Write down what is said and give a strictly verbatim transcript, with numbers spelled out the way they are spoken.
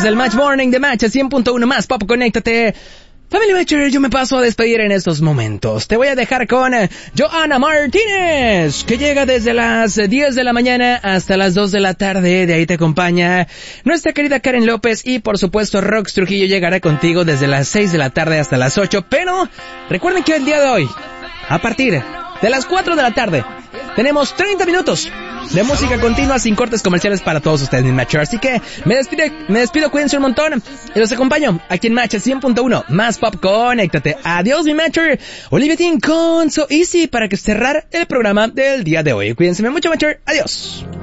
es el Match Morning de Match cien punto uno más Pop, conéctate. Family Matcher, yo me paso a despedir en estos momentos. Te voy a dejar con Johanna Martínez, que llega desde las diez de la mañana hasta las dos de la tarde. De ahí te acompaña nuestra querida Karen López y por supuesto Rox Trujillo llegará contigo desde las seis de la tarde hasta las ocho. Pero recuerden que el día de hoy, a partir de las cuatro de la tarde, tenemos treinta minutos de música continua sin cortes comerciales para todos ustedes, mi Matcher. Así que me despido, me despido, cuídense un montón y los acompaño aquí en Match cien punto uno más Pop, conéctate. Adiós, mi Matcher. Olivia Dean con So Easy para que cerrar el programa del día de hoy. Cuídense mucho, Matcher. Adiós.